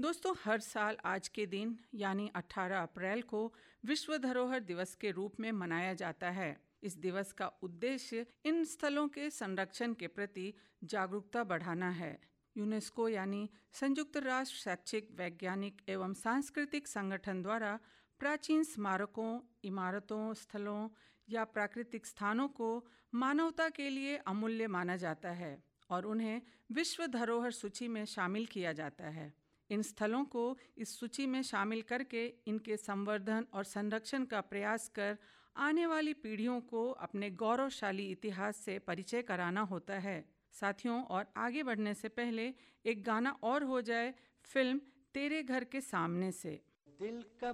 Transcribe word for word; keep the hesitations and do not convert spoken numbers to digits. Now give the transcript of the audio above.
दोस्तों, हर साल आज के दिन यानी अठारह अप्रैल को विश्व धरोहर दिवस के रूप में मनाया जाता है। इस दिवस का उद्देश्य इन स्थलों के संरक्षण के प्रति जागरूकता बढ़ाना है। यूनेस्को यानी संयुक्त राष्ट्र शैक्षिक, वैज्ञानिक एवं सांस्कृतिक संगठन द्वारा प्राचीन स्मारकों, इमारतों, स्थलों या प्राकृतिक स्थानों को मानवता के लिए अमूल्य माना जाता है और उन्हें विश्व धरोहर सूची में शामिल किया जाता है। इन स्थलों को इस सूची में शामिल करके इनके संवर्धन और संरक्षण का प्रयास कर आने वाली पीढ़ियों को अपने गौरवशाली इतिहास से परिचय कराना होता है। साथियों, और आगे बढ़ने से पहले एक गाना और हो जाए फिल्म तेरे घर के सामने से। दिल का